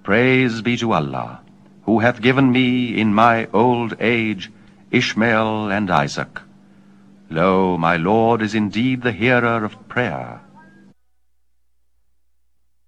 Praise be to Allah, who hath given me in my old age Ishmael and Isaac. Lo, my Lord is indeed the hearer of prayer.